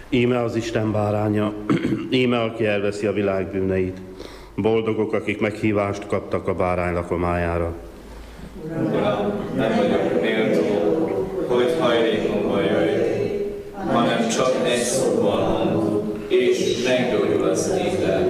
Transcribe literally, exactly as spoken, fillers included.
Íme az Isten báránya, íme, aki elveszi a világ bűneit. Boldogok, akik meghívást kaptak a bárány lakomájára. Uram, nem vagyok méltó, hogy hajlékomba jöjj, hanem csak egy szóval mond, és meggyógyul az étel.